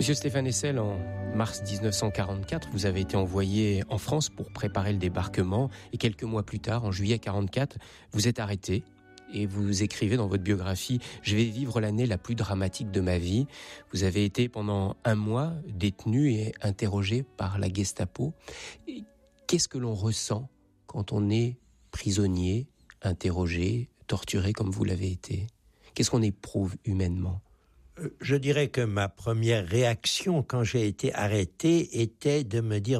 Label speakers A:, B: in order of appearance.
A: Monsieur Stéphane Hessel, en mars 1944, vous avez été envoyé en France pour préparer le débarquement et quelques mois plus tard, en juillet 1944, vous êtes arrêté et vous écrivez dans votre biographie « Je vais vivre l'année la plus dramatique de ma vie ». Vous avez été pendant 1 mois détenu et interrogé par la Gestapo. Et qu'est-ce que l'on ressent quand on est prisonnier, interrogé, torturé comme vous l'avez été? Qu'est-ce qu'on éprouve humainement?
B: Je dirais que ma première réaction quand j'ai été arrêté était de me dire